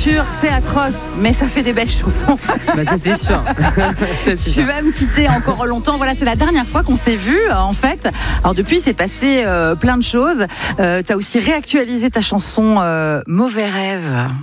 voiture, c'est atroce, mais ça fait des belles chansons. Ça c'est sûr. Tu vas me quitter encore longtemps. Voilà, c'est la dernière fois qu'on s'est vu en fait. Alors depuis, c'est passé plein de choses. Tu as aussi réactualisé ta chanson Mauvais rêve.